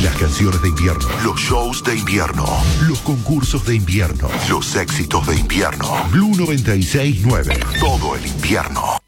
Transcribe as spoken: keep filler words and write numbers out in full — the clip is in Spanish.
Las canciones de invierno, los shows de invierno, los concursos de invierno, los éxitos de invierno. Blue noventa y seis nueve, todo el invierno.